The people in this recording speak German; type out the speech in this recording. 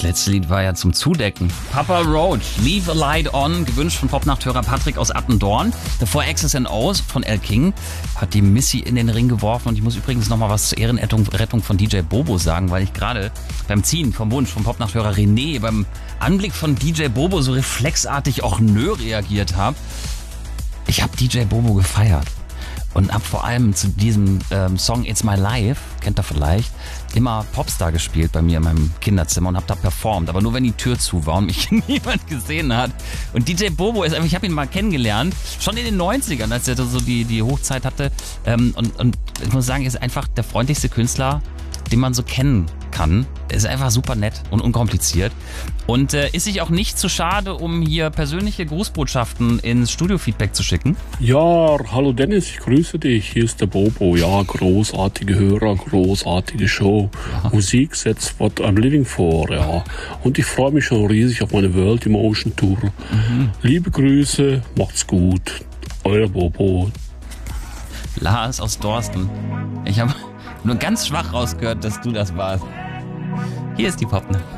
letzte Lied war ja zum Zudecken. Papa Roach, Leave a Light On, gewünscht von Popnachthörer Patrick aus Attendorn. Davor X's and O's von L. King hat die Missy in den Ring geworfen. Und ich muss übrigens nochmal was zur Ehrenrettung von DJ Bobo sagen, weil ich gerade beim Ziehen vom Wunsch vom Popnachthörer René beim Anblick von DJ Bobo so reflexartig auch nö reagiert habe. Ich habe DJ Bobo gefeiert. Und hab vor allem zu diesem Song It's My Life, kennt ihr vielleicht, immer Popstar gespielt bei mir in meinem Kinderzimmer und hab da performt. Aber nur wenn die Tür zu war und mich niemand gesehen hat. Und DJ Bobo ist einfach, ich habe ihn mal kennengelernt, schon in den 90ern, als er so die Hochzeit hatte. Und ich muss sagen, er ist einfach der freundlichste Künstler, den man so kennen kann. Er ist einfach super nett und unkompliziert. Und ist sich auch nicht zu schade, um hier persönliche Grußbotschaften ins Studio-Feedback zu schicken? Ja, hallo Dennis, ich grüße dich. Hier ist der Bobo. Ja, großartige Hörer, großartige Show. Ja. Musik setzt what I'm living for, ja. Und ich freue mich schon riesig auf meine World Emotion Tour. Liebe Grüße, macht's gut. Euer Bobo. Lars aus Dorsten. Ich habe nur ganz schwach rausgehört, dass du das warst. Hier ist die Popnachthörer.